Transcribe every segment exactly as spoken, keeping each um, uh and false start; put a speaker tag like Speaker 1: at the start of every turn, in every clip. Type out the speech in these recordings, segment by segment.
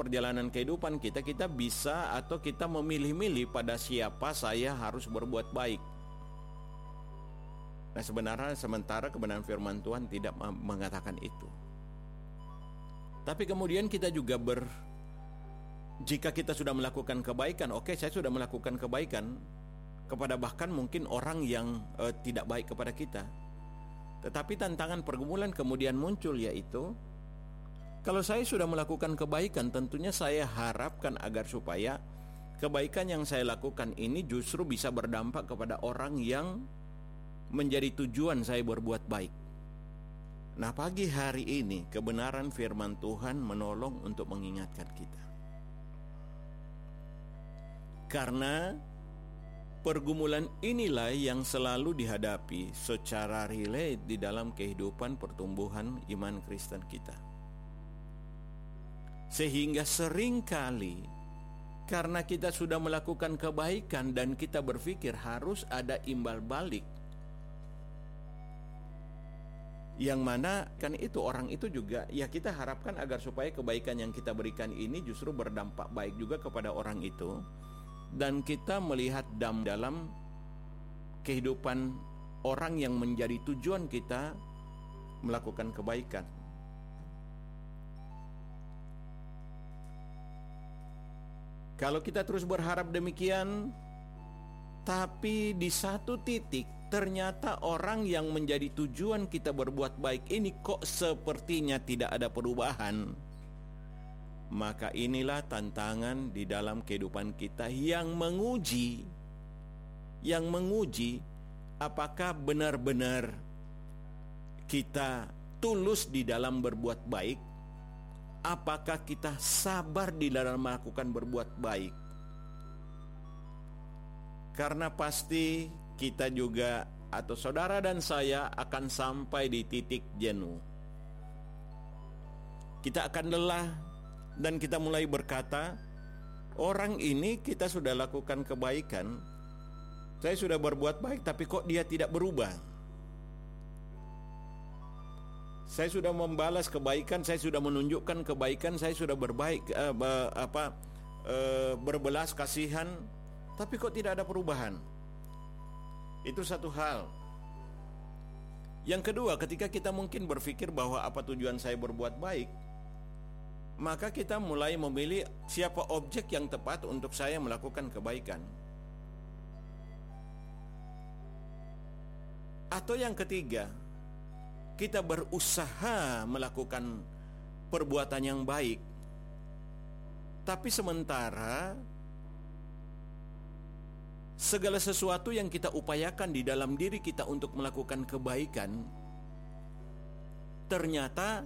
Speaker 1: perjalanan kehidupan kita, kita bisa atau kita memilih-milih pada siapa saya harus berbuat baik. Nah, sebenarnya sementara kebenaran firman Tuhan tidak mengatakan itu. Tapi kemudian kita juga ber jika kita sudah melakukan kebaikan, oke, saya sudah melakukan kebaikan kepada bahkan mungkin orang yang uh, tidak baik kepada kita. Tetapi tantangan pergumulan kemudian muncul, yaitu kalau saya sudah melakukan kebaikan, tentunya saya harapkan agar supaya kebaikan yang saya lakukan ini justru bisa berdampak kepada orang yang menjadi tujuan saya berbuat baik. Nah, pagi hari ini kebenaran firman Tuhan menolong untuk mengingatkan kita. Karena pergumulan inilah yang selalu dihadapi secara relate di dalam kehidupan pertumbuhan iman Kristen kita. Sehingga seringkali karena kita sudah melakukan kebaikan dan kita berpikir harus ada imbal balik, yang mana kan itu orang itu juga ya kita harapkan agar supaya kebaikan yang kita berikan ini justru berdampak baik juga kepada orang itu, dan kita melihat dam dalam kehidupan orang yang menjadi tujuan kita melakukan kebaikan. Kalau kita terus berharap demikian, tapi di satu titik ternyata orang yang menjadi tujuan kita berbuat baik ini kok sepertinya tidak ada perubahan, maka inilah tantangan di dalam kehidupan kita yang menguji yang menguji apakah benar-benar kita tulus di dalam berbuat baik, apakah kita sabar di dalam melakukan berbuat baik. Karena pasti kita juga atau saudara dan saya akan sampai di titik jenuh. Kita akan lelah dan kita mulai berkata, orang ini kita sudah lakukan kebaikan, saya sudah berbuat baik, tapi kok dia tidak berubah. Saya sudah membalas kebaikan, saya sudah menunjukkan kebaikan, saya sudah berbaik uh, uh, apa uh, berbelas kasihan, tapi kok tidak ada perubahan. Itu satu hal. Yang kedua, ketika kita mungkin berpikir bahwa apa tujuan saya berbuat baik, maka kita mulai memilih siapa objek yang tepat untuk saya melakukan kebaikan. Atau yang ketiga, kita berusaha melakukan perbuatan yang baik, tapi sementara segala sesuatu yang kita upayakan di dalam diri kita untuk melakukan kebaikan, ternyata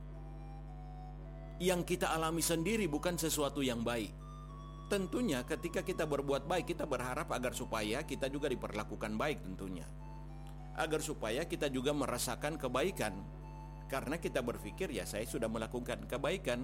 Speaker 1: yang kita alami sendiri bukan sesuatu yang baik. Tentunya ketika kita berbuat baik, kita berharap agar supaya kita juga diperlakukan baik tentunya, agar supaya kita juga merasakan kebaikan. Karena kita berpikir ya saya sudah melakukan kebaikan,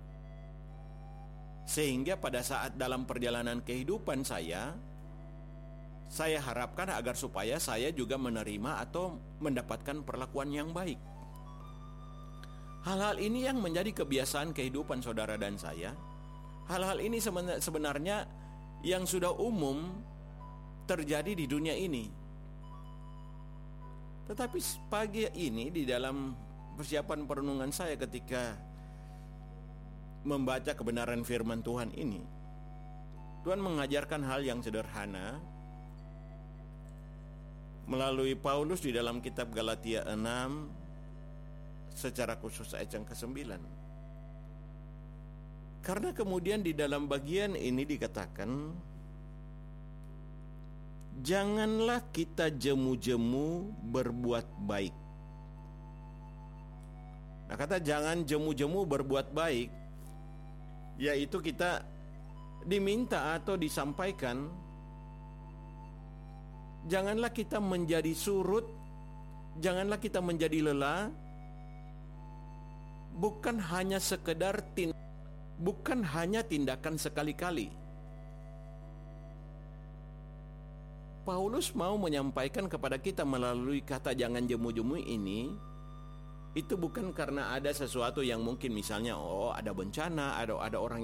Speaker 1: sehingga pada saat dalam perjalanan kehidupan saya Saya harapkan agar supaya saya juga menerima atau mendapatkan perlakuan yang baik. Hal-hal ini yang menjadi kebiasaan kehidupan saudara dan saya. Hal-hal ini sebenarnya yang sudah umum terjadi di dunia ini. Tetapi pagi ini di dalam persiapan perenungan saya ketika membaca kebenaran firman Tuhan ini, Tuhan mengajarkan hal yang sederhana melalui Paulus di dalam kitab Galatia enam, secara khusus ayat yang kesembilan. Karena kemudian di dalam bagian ini dikatakan, janganlah kita jemu-jemu berbuat baik. Nah, kata jangan jemu-jemu berbuat baik, yaitu kita diminta atau disampaikan, janganlah kita menjadi surut, janganlah kita menjadi lelah, bukan hanya sekedar tin, bukan hanya tindakan sekali-kali. Paulus mau menyampaikan kepada kita melalui kata jangan jemu-jemu ini, itu bukan karena ada sesuatu yang mungkin misalnya oh ada bencana, ada ada orang